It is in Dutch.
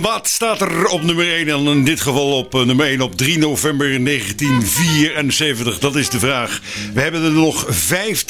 Wat staat er op nummer 1 en in dit geval op nummer 1 op 3 november 1974? Dat is de vraag. We hebben er nog 15